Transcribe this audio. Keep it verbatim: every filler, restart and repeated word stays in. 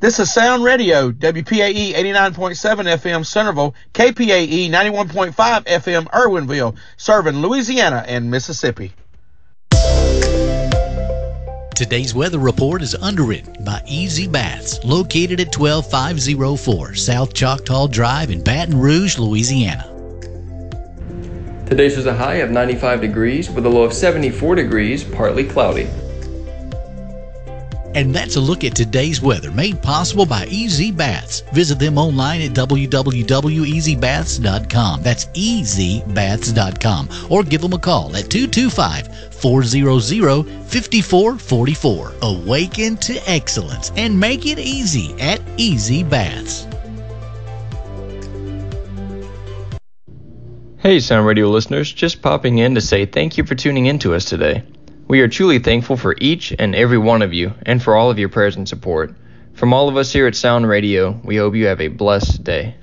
This is Sound Radio, W P A E eighty-nine point seven F M Centerville, K P A E ninety-one point five F M Irwinville, serving Louisiana and Mississippi. Today's weather report is underwritten by Easy Baths, located at twelve five oh four South Choctaw Drive in Baton Rouge, Louisiana. Today shows a high of ninety-five degrees with a low of seventy-four degrees, partly cloudy. And that's a look at today's weather, made possible by Easy Baths. Visit them online at w w w dot easy baths dot com. That's easy baths dot com. Or give them a call at two two five, four hundred, five four four four. Awaken to excellence and make it easy at Easy Baths. Hey Sound Radio listeners, just popping in to say thank you for tuning in to us today. We are truly thankful for each and every one of you and for all of your prayers and support. From all of us here at Sound Radio, we hope you have a blessed day.